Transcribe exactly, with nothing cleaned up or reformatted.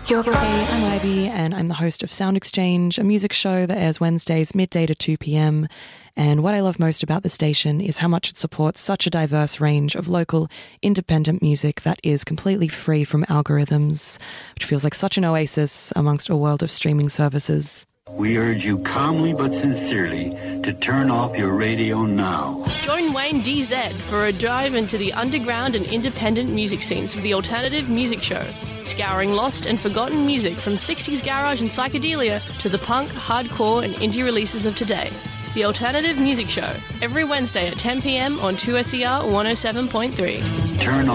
Hey, I'm Ivy, and I'm the host of Sound Exchange, a music show that airs Wednesdays midday to two p.m. And what I love most about the station is how much it supports such a diverse range of local, independent music that is completely free from algorithms, which feels like such an oasis amongst a world of streaming services. We urge you calmly but sincerely to turn off your radio now. Join Wayne D Z for a dive into the underground and independent music scenes of the Alternative Music Show, scouring lost and forgotten music from sixties garage and psychedelia to the punk, hardcore and indie releases of today. The Alternative Music Show, every Wednesday at ten p.m. on two S E R one oh seven point three. Turn